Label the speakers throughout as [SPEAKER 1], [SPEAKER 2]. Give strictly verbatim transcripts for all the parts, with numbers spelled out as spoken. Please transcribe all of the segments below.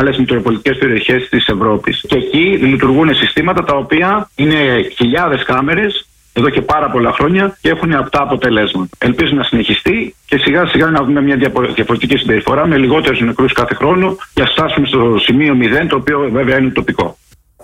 [SPEAKER 1] άλλες μητροπολιτικές περιοχές της Ευρώπης. Και εκεί λειτουργούν συστήματα τα οποία είναι χιλιάδες κάμερες εδώ και πάρα πολλά χρόνια και έχουν απτά αποτελέσματα. Ελπίζω να συνεχιστεί και σιγά σιγά να δούμε μια διαφορετική συμπεριφορά με λιγότερους νεκρούς κάθε χρόνο για να φτάσουμε στο σημείο μηδέν, το οποίο βέβαια είναι τοπικό.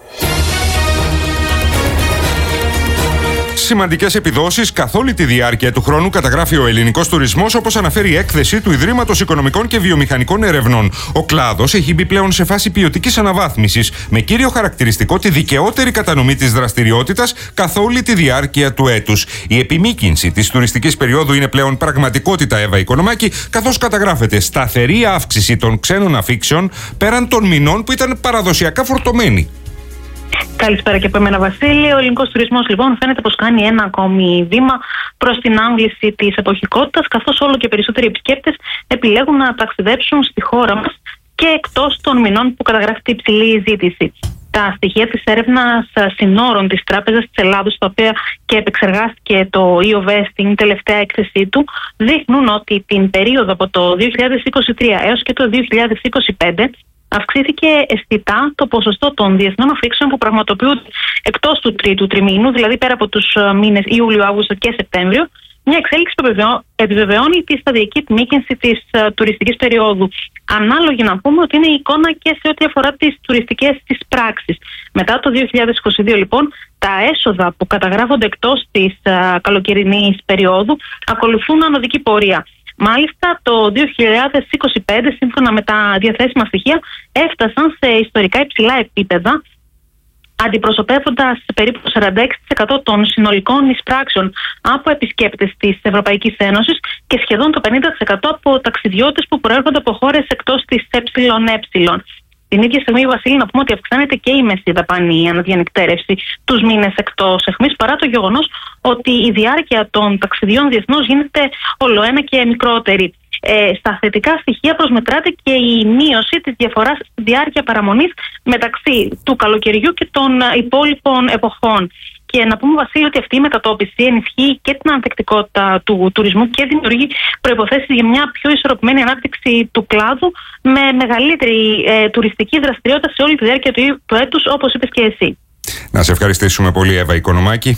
[SPEAKER 2] Σημαντικές επιδόσεις καθ' όλη τη διάρκεια του χρόνου καταγράφει ο ελληνικός τουρισμός, όπως αναφέρει η έκθεση του Ιδρύματος Οικονομικών και Βιομηχανικών Ερευνών. Ο κλάδος έχει μπει πλέον σε φάση ποιοτικής αναβάθμισης, με κύριο χαρακτηριστικό τη δικαιότερη κατανομή της δραστηριότητας καθ' όλη τη διάρκεια του έτους. Η επιμήκυνση της τουριστικής περίοδου είναι πλέον πραγματικότητα, Εύα Οικονομάκη, καθώς καταγράφεται σταθερή αύξηση των ξένων αφήξεων πέραν των μηνών που ήταν παραδοσιακά φορτωμένοι.
[SPEAKER 3] Καλησπέρα και από εμένα, Βασίλη. Ο ελληνικός τουρισμός, λοιπόν, φαίνεται πως κάνει ένα ακόμη βήμα προς την άμβληση της εποχικότητας, καθώς όλο και περισσότεροι επισκέπτες επιλέγουν να ταξιδέψουν στη χώρα μας και εκτός των μηνών που καταγράφεται υψηλή ζήτηση. Τα στοιχεία της έρευνας συνόρων της Τράπεζας της Ελλάδος, τα οποία και επεξεργάστηκε το ΙΟΒΕ στην τελευταία έκθεσή του, δείχνουν ότι την περίοδο από το δύο χιλιάδες είκοσι τρία έως και το δύο χιλιάδες είκοσι πέντε αυξήθηκε αισθητά το ποσοστό των διεθνών αφήξεων που πραγματοποιούνται εκτός του τρίτου τριμήνου, δηλαδή πέρα από τους μήνες Ιούλιο, Αύγουστο και Σεπτέμβριο, μια εξέλιξη που επιβεβαιώνει τη σταδιακή επιμήκυνση της uh, τουριστικής περίοδου. Ανάλογη να πούμε ότι είναι η εικόνα και σε ό,τι αφορά τις τουριστικές της πράξεις. Μετά το δύο χιλιάδες είκοσι δύο, λοιπόν, τα έσοδα που καταγράφονται εκτός της uh, καλοκαιρινής περίοδου ακολουθούν ανωδική πορεία. Μάλιστα, το δύο χιλιάδες είκοσι πέντε, σύμφωνα με τα διαθέσιμα στοιχεία, έφτασαν σε ιστορικά υψηλά επίπεδα, αντιπροσωπεύοντας περίπου το σαράντα έξι τοις εκατό των συνολικών εισπράξεων από επισκέπτες της Ευρωπαϊκής Ένωσης και σχεδόν το πενήντα τοις εκατό από ταξιδιώτες που προέρχονται από χώρες εκτός της ΕΕ. Την ίδια στιγμή, Βασίλη, να πούμε ότι αυξάνεται και η μέση δαπάνη αναδιανυκτέρευση τους μήνες εκτός αιχμής, παρά το γεγονός ότι η διάρκεια των ταξιδιών διεθνώς γίνεται ολοένα και μικρότερη. Ε, στα θετικά στοιχεία προσμετράται και η μείωση της διαφοράς στη διάρκεια παραμονής μεταξύ του καλοκαιριού και των υπόλοιπων εποχών. Και να πούμε, Βασίλη, ότι αυτή η μετατόπιση ενισχύει και την ανθεκτικότητα του τουρισμού και δημιουργεί προϋποθέσεις για μια πιο ισορροπημένη ανάπτυξη του κλάδου με μεγαλύτερη ε, τουριστική δραστηριότητα σε όλη τη διάρκεια του, του έτους, όπως είπες και εσύ.
[SPEAKER 2] Να σε ευχαριστήσουμε πολύ, Εύα Οικονομάκη.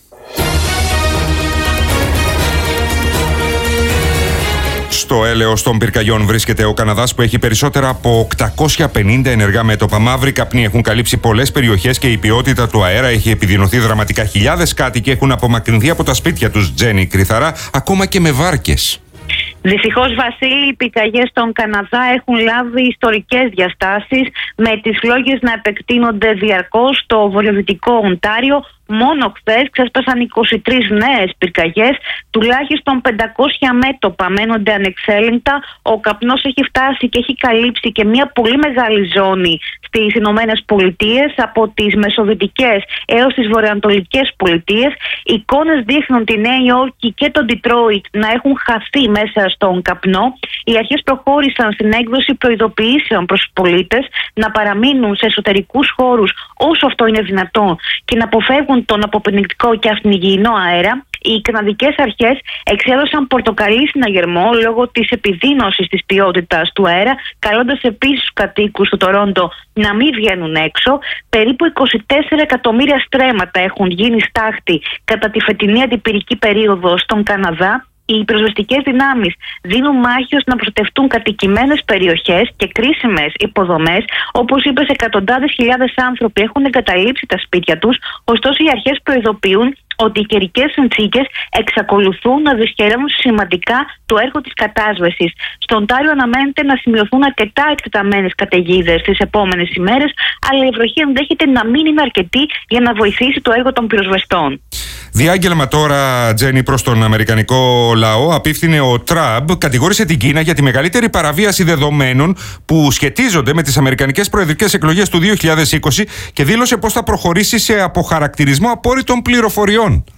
[SPEAKER 2] Στο έλεος των πυρκαγιών βρίσκεται ο Καναδάς, που έχει περισσότερα από οκτακόσια πενήντα ενεργά μέτωπα. Μαύροι καπνοί έχουν καλύψει πολλές περιοχές και η ποιότητα του αέρα έχει επιδεινωθεί δραματικά. Χιλιάδες κάτοικοι έχουν απομακρυνθεί από τα σπίτια τους, Τζένι Κρυθαρά, ακόμα και με βάρκες.
[SPEAKER 4] Δυστυχώς, Βασίλη, οι πυρκαγιές στον Καναδά έχουν λάβει ιστορικές διαστάσεις, με τις φλόγες να επεκτείνονται διαρκώς στο βορειοδυτικό Οντάριο. Μόνο χθες ξέσπασαν είκοσι τρεις νέες πυρκαγιές, τουλάχιστον πεντακόσια μέτωπα μένονται ανεξέλεγκτα. Ο καπνός έχει φτάσει και έχει καλύψει και μια πολύ μεγάλη ζώνη στις Ηνωμένες Πολιτείες, από τις μεσοδυτικές έως τις βορειοανατολικές πολιτείες. Οι εικόνες δείχνουν τη Νέα Υόρκη και τον Ντιτρόιτ να έχουν χαθεί μέσα στον καπνό. Οι αρχές προχώρησαν στην έκδοση προειδοποιήσεων προς τους πολίτες να παραμείνουν σε εσωτερικούς χώρους όσο αυτό είναι δυνατόν και να αποφεύγουν τον αποπνικτικό και αυτηνυγιεινό αέρα. Οι καναδικές αρχές εξέδωσαν πορτοκαλί συναγερμό λόγω της επιδείνωσης της ποιότητας του αέρα, καλώντας επίσης τους κατοίκους του Τορόντο να μην βγαίνουν έξω. Περίπου είκοσι τέσσερα εκατομμύρια στρέμματα έχουν γίνει στάχτη κατά τη φετινή αντιπυρική περίοδο στον Καναδά. Οι πυροσβεστικές δυνάμεις δίνουν μάχη ώστε να προστατευτούν κατοικημένες περιοχές και κρίσιμες υποδομές. Όπως είπες, εκατοντάδες χιλιάδες άνθρωποι έχουν εγκαταλείψει τα σπίτια τους, ωστόσο οι αρχές προειδοποιούν ότι οι καιρικές συνθήκες εξακολουθούν να δυσχεραίνουν σημαντικά το έργο της κατάσβεσης. Στο Οντάριο αναμένεται να σημειωθούν αρκετά εκτεταμένες καταιγίδες τις επόμενες ημέρες, αλλά η βροχή ενδέχεται να μην είναι αρκετή για να βοηθήσει το έργο των πυροσβεστών.
[SPEAKER 2] Διάγγελμα τώρα, Τζένι, προς τον αμερικανικό λαό. Απίφθινε ο Τραμπ, κατηγόρησε την Κίνα για τη μεγαλύτερη παραβίαση δεδομένων που σχετίζονται με τις αμερικανικές προεδρικές εκλογές του δύο χιλιάδες είκοσι και δήλωσε πως θα προχωρήσει σε αποχαρακτηρισμό απόρριτων πληροφοριών.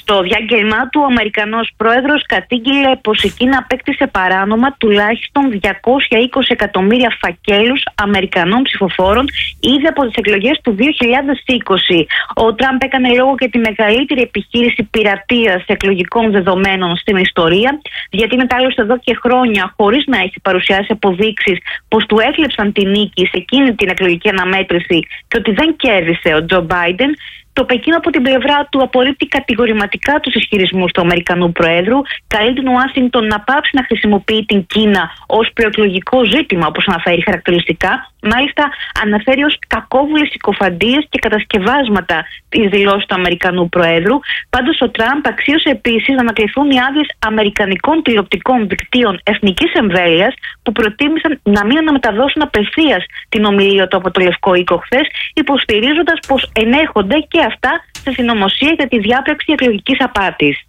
[SPEAKER 4] Στο διάγγελμά του, ο Αμερικανός πρόεδρος κατήγγειλε πως η Κίνα απέκτησε παράνομα τουλάχιστον διακόσια είκοσι εκατομμύρια φακέλους Αμερικανών ψηφοφόρων ήδη από τις εκλογές του δύο χιλιάδες είκοσι. Ο Τραμπ έκανε λόγο για τη μεγαλύτερη επιχείρηση πειρατείας εκλογικών δεδομένων στην ιστορία, διατείνεται άλλωστε εδώ και χρόνια χωρίς να έχει παρουσιάσει αποδείξεις πως του έκλεψαν τη νίκη σε εκείνη την εκλογική αναμέτρηση και ότι δεν κέρδισε ο Τζο Μπάιντεν. Το Πεκίνο από την πλευρά του απορρίπτει κατηγορηματικά τους ισχυρισμούς του Αμερικανού Προέδρου, καλεί την Ουάσιγκτον να πάψει να χρησιμοποιεί την Κίνα ως προεκλογικό ζήτημα, όπως αναφέρει χαρακτηριστικά. Μάλιστα, αναφέρει ως κακόβουλες συκοφαντίες και κατασκευάσματα τις δηλώσεις του Αμερικανού Προέδρου. Πάντως, ο Τραμπ αξίωσε επίσης να ανακληθούν οι άδειες αμερικανικών τηλεοπτικών δικτύων εθνικής εμβέλειας που προτίμησαν να μην αναμεταδώσουν απευθείας την ομιλία του από το Λευκό Οίκο χθες, υποστηρίζοντας πως ενέχονται και αυτά σε συνωμοσία για τη διάπραξη εκλογικής απάτης.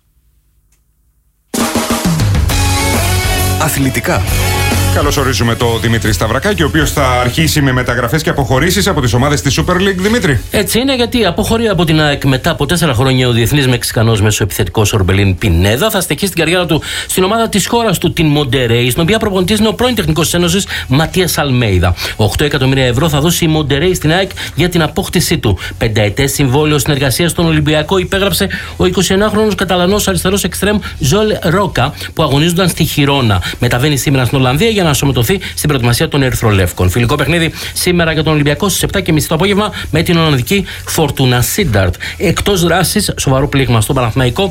[SPEAKER 5] Αθλητικά.
[SPEAKER 2] Καλώς ορίζουμε τον Δημήτρη Σταυρακάκη, ο οποίος θα αρχίσει με μεταγραφές και αποχωρήσεις από τις ομάδες της Super League. Δημήτρη.
[SPEAKER 6] Έτσι είναι, γιατί αποχωρεί από την ΑΕΚ μετά από τέσσερα χρόνια ο διεθνής Μεξικανός μεσοεπιθετικός Ορμπελίν Πινέδα. Θα στεκεί στην καριέρα του στην ομάδα της χώρας του, την Μοντερέι, στην οποία προπονητής είναι ο πρώην τεχνικός της Ένωσης Ματίας Αλμέιδα. οκτώ εκατομμύρια ευρώ θα δώσει η Μοντερέι στην ΑΕΚ για την απόκτησή του. Πενταετές συμβόλαιο συνεργασίας στον Ολυμπιακό υπέγραψε ο εικοσιενάχρονος Καταλανός αριστερός εξτρέμ Ζολ Ρόκα, που αγωνίζονταν στη Χιρόνα. Μεταβαίνει σήμερα στην Ολλανδία για να ασωματωθεί στην προετοιμασία των Ερυθρολεύκων. Φιλικό παιχνίδι σήμερα για τον Ολυμπιακό στις επτά και μισή το απόγευμα με την Ολλανδική Φορτούνα Σίνταρτ. Εκτός δράσης, σοβαρό πλήγμα στον Παναθηναϊκό.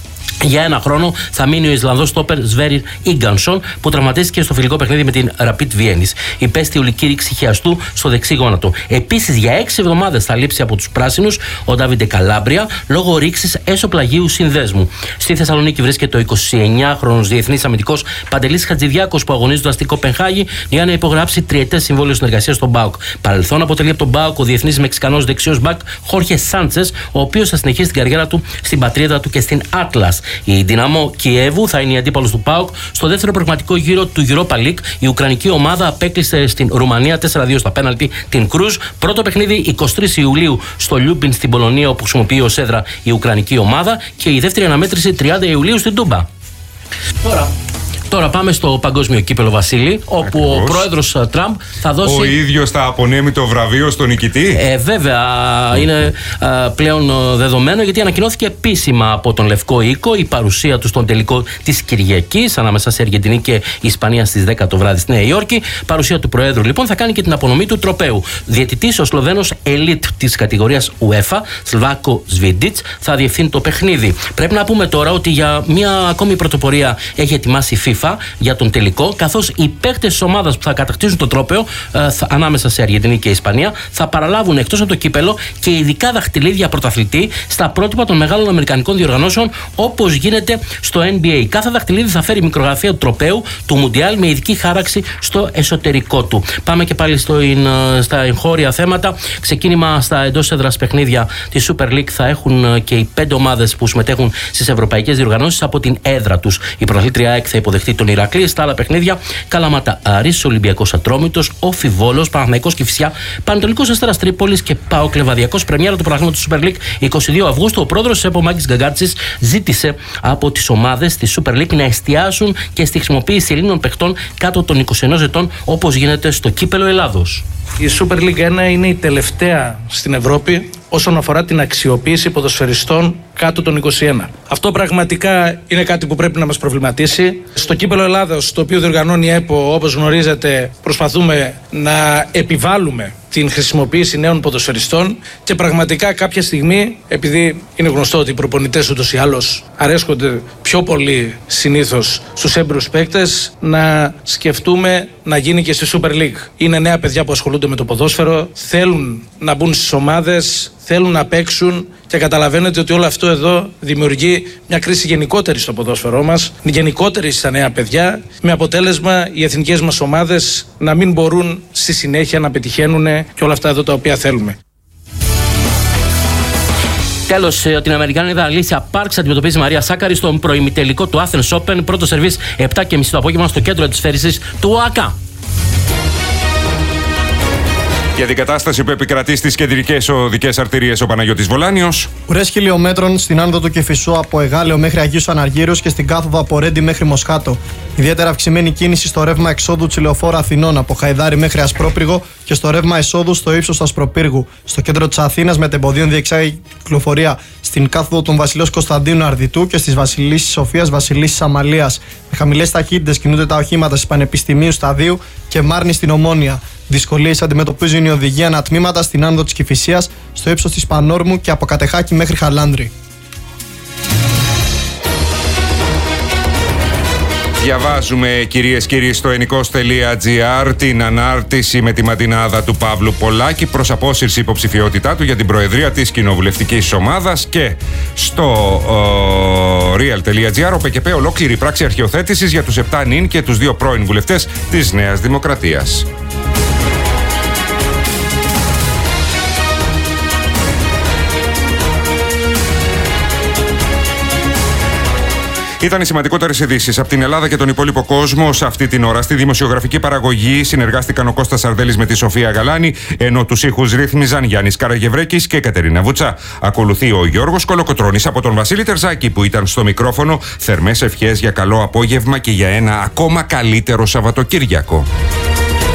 [SPEAKER 6] Για ένα χρόνο θα μείνει ο Ισλανδός στόπερ Σβέρι Ίγκανσον, που τραυματίστηκε στο φιλικό παιχνίδι με την Rapid Βιέννης. Υπέστη ολική ρήξη χιαστού στο δεξί γόνατο. Επίσης, για έξι εβδομάδες θα λείψει από τους πράσινους ο Ντάβιντε Καλάμπρια λόγω ρήξης έσωπλαγίου συνδέσμου. Στη Θεσσαλονίκη βρίσκεται ο εικοσιεννιάχρονος διεθνής αμυντικός Παντελής Χατζηδιάκος, που αγωνίζοντας στην Κοπενχάγη για να υπογράψει τριετές συμβόλαιο συνεργασίας στον ΠΑΟΚ. Παρελθόν αποτελεί από τον ΠΑΟΚ ο διεθνής Μεξικανός δεξιός μπακ Χόρχε Σάντσες, ο οποίος θα συνεχίσει την καριέρα του στην πατρίδα του και στην Άτλας. Η Δυναμό Κιέβου θα είναι η αντίπαλος του ΠΑΟΚ στο δεύτερο πραγματικό γύρο του Europa League. Η ουκρανική ομάδα απέκλεισε στην Ρουμανία τέσσερα δύο στα πέναλτι την Κρούζ. Πρώτο παιχνίδι εικοστή τρίτη Ιουλίου στο Λιούμπιν στην Πολωνία, όπου χρησιμοποιεί ως έδρα η ουκρανική ομάδα, και η δεύτερη αναμέτρηση τριάντα Ιουλίου στην Τούμπα. Τώρα. Τώρα πάμε στο παγκόσμιο κύπελο, Βασίλη, όπου Ακριβώς. ο πρόεδρος Τραμπ θα δώσει.
[SPEAKER 2] Ο ίδιος θα απονέμει το βραβείο στον νικητή.
[SPEAKER 6] Ε, βέβαια, είναι α, πλέον δεδομένο, γιατί ανακοινώθηκε επίσημα από τον Λευκό Οίκο η παρουσία του στον τελικό της Κυριακής ανάμεσα σε Αργεντινή και Ισπανία στις δέκα το βράδυ στη Νέα Υόρκη. Παρουσία του Προέδρου, λοιπόν, θα κάνει και την απονομή του τροπαίου. Διαιτητής ο Σλοβαίνος ελίτ της κατηγορίας UEFA, Σλβάκο Σβίντιτς, θα διευθύνει το παιχνίδι. Πρέπει να πούμε τώρα ότι για μια ακόμη πρωτοπορία έχει ετοιμάσει η FIFA για τον τελικό, καθώς οι παίκτες της ομάδας που θα κατακτήσουν το τρόπαιο ε, θα, ανάμεσα σε Αργεντινή και Ισπανία, θα παραλάβουν εκτός από το κύπελο και ειδικά δαχτυλίδια πρωταθλητή στα πρότυπα των μεγάλων αμερικανικών διοργανώσεων, όπως γίνεται στο N B A. Κάθε δαχτυλίδι θα φέρει μικρογραφία του τροπαίου του Μουντιάλ με ειδική χάραξη στο εσωτερικό του. Πάμε και πάλι στο, στα εγχώρια θέματα. Ξεκίνημα στα εντός έδρας παιχνίδια της Super League θα έχουν και οι πέντε ομάδες που συμμετέχουν στις ευρωπαϊκές διοργανώσεις από την έδρα τους. Η πρωταθλήτρια ΑΕΚ θα υποδεχτεί τον Ηρακλή. Στα άλλα παιχνίδια, Καλαμάτα Άρης, Ολυμπιακός Ατρόμητος, Όφι Βόλος, Παναθηναϊκός Κηφισιά, Πανετολικός Αστέρας Τρίπολης και ΠΑΟΚ Λεβαδιακός. Πρεμιέρα του πρωταθλήματος Super League εικοστή δύο Αυγούστου. Ο πρόεδρος της ΕΠΟ Μάκης Γκαγκάτσης ζήτησε από τις ομάδες της Super League να εστιάσουν και στη χρησιμοποίηση Ελλήνων παιχτών κάτω των είκοσι ενός ετών, όπως γίνεται στο κύπελο Ελλάδος.
[SPEAKER 7] Η Super League ένα είναι η τελευταία στην Ευρώπη όσον αφορά την αξιοποίηση ποδοσφαιριστών κάτω των είκοσι ένα. Αυτό πραγματικά είναι κάτι που πρέπει να μας προβληματίσει. Στο κύπελο Ελλάδος, το οποίο διοργανώνει η ΕΠΟ, όπως γνωρίζετε, προσπαθούμε να επιβάλλουμε την χρησιμοποίηση νέων ποδοσφαιριστών και πραγματικά κάποια στιγμή, επειδή είναι γνωστό ότι οι προπονητές ούτως ή άλλως αρέσκονται πιο πολύ συνήθως στους έμπειρους παίκτες, να σκεφτούμε να γίνει και στη Super League. Είναι νέα παιδιά που ασχολούνται με το ποδόσφαιρο, θέλουν να μπουν στις ομάδες, θέλουν να παίξουν και καταλαβαίνετε ότι όλο αυτό εδώ δημιουργεί μια κρίση γενικότερη στο ποδόσφαιρό μας, γενικότερη στα νέα παιδιά, με αποτέλεσμα οι εθνικές μας ομάδες να μην μπορούν στη συνέχεια να πετυχαίνουν και όλα αυτά εδώ τα οποία θέλουμε.
[SPEAKER 6] Τέλος, την Αμερικάνιδα Αλίσια Πάρξ αντιμετωπίζει Μαρία Σάκαρη στον προημιτελικό του Athens Open. Πρώτο σερβίς επτά και μισή το απόγευμα στο κέντρο της φέρησης του ΟΑΚΑ.
[SPEAKER 2] Για την κατάσταση που επικρατεί στις κεντρικές οδικές αρτηρίες, ο Παναγιώτης Βολάνιος.
[SPEAKER 5] Ουρές χιλιόμετρων στην άνοδο του Κηφισού από Εγάλεο μέχρι Αγίους Αναργύρους και στην κάθοδο από Ρέντι μέχρι Μοσχάτο. Ιδιαίτερα αυξημένη κίνηση στο ρεύμα εξόδου Τσιλεοφόρου Αθηνών από Χαϊδάρι μέχρι Ασπρόπυργο και στο ρεύμα εισόδου στο ύψος του Ασπροπύργου. Στο κέντρο της Αθήνας μετεμποδίων διεξάγει κυκλοφορία στην κάθοδο των Βασιλέως Κωνσταντίνου Αρδιτού και στις Βασιλίσσης Σοφίας Βασιλίσσης Αμαλίας. Με χαμηλές ταχύτητες κινούνται τα οχήματα στις Πανεπιστημίου Σταδίου και Μάρνη στην Ομόνια. Δυσκολίες αντιμετωπίζουν οι οδηγοί ανατμήματα στην άνοδο της Κηφισίας, στο ύψος της Πανόρμου και από Κατεχάκη μέχρι Χαλάνδρη.
[SPEAKER 2] Διαβάζουμε, κυρίες και κύριοι, στο ενικός τελεία τζι άρ την ανάρτηση με τη μαντινάδα του Παύλου Πολάκη προς απόσυρση υποψηφιότητά του για την προεδρία της κοινοβουλευτικής ομάδας, και στο uh, real τελεία τζι άρ ο ΠΚΠ ολόκληρη πράξη αρχιοθέτησης για τους επτά νυν και τους δύο πρώην βουλευτές της Νέας Δημοκρατίας. Ήταν οι σημαντικότερες ειδήσεις από την Ελλάδα και τον υπόλοιπο κόσμο σε αυτή την ώρα. Στη δημοσιογραφική παραγωγή συνεργάστηκαν ο Κώστας Σαρδέλης με τη Σοφία Γαλάνη, ενώ τους ήχους ρύθμιζαν Γιάννης Καραγευρέκης και Κατερίνα Βουτσά. Ακολουθεί ο Γιώργος Κολοκοτρώνης. Από τον Βασίλη Τερζάκη που ήταν στο μικρόφωνο, θερμές ευχές για καλό απόγευμα και για ένα ακόμα καλύτερο Σαββατοκύριακο.